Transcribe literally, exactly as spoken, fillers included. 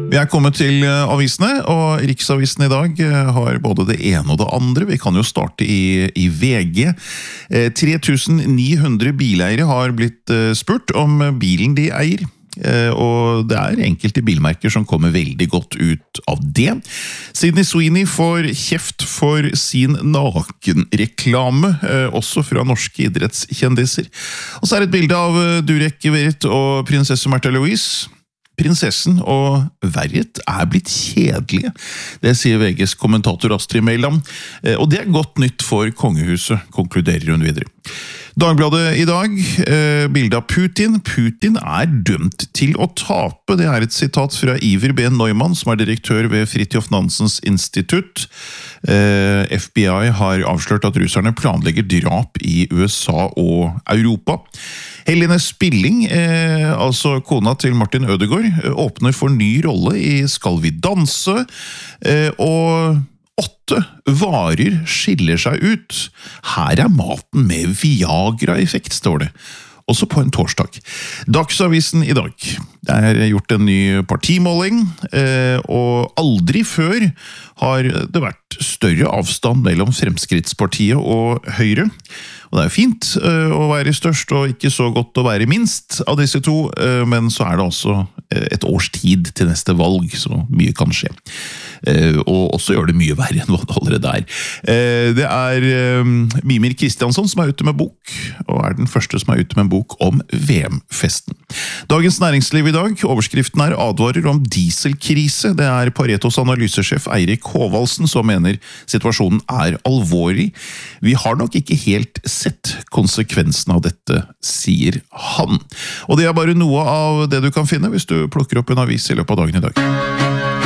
Vi er kommet til avisene, og Riksavisen i dag har både det ene og det andre. Vi kan jo starte i, i V G. tre tusen ni hundre bileiere har blitt spurt om bilen de eier. Og det er enkelte bilmerker som kommer veldig godt ut av det. Sydney Sweeney får kjeft for sin nakenreklame, også fra norske idrettskjendiser. Og så er det et bilde av Durek Verrett og prinsesse Märtha Louise. Prinsessen og Verrett er blitt kjedelige. Det sier V G's kommentator Astrid Mæland. Og det er godt nytt for kongehuset, konkluderer hun videre. Dagbladet i dag, eh, bilde av Putin. Putin er dømt til å tape. Det er et sitat fra Iver B. Neumann, som er direktør ved Fridtjof Nansens institutt. Eh, F B I har avslørt at russerne planlegger drap i U S A og Europa. Helene Spilling, eh, altså kona til Martin Ødegaard, åpner for ny rolle i Skal vi danse, eh, og åtte varer skiller seg ut. Her er maten med Viagra-effekt, står det. Også på en torsdag. Dagsavisen i dag. Det er gjort en ny partimåling, og aldri før har det vært større avstand mellom Fremskrittspartiet og Høyre. Og det er fint å være størst og ikke så godt å være minst av disse to, men så er det også et års tid til neste valg, så mye kan skje. Og også gjør det mye verre enn hva det allerede er. Det er Mimir Kristiansson som er ute med bok, og er den første som er ute med en bok om V M-festen. Dagens Næringsliv i dag, overskriften er advarer om dieselkrise. Det er Paretos analysesjef Eirik Håvaldsen som mener situasjonen er alvorlig. Vi har nok ikke helt sett konsekvensen av dette, sier han. Og det er bare noe av det du kan finne hvis du plukker opp en avis i løpet av dagen i dag.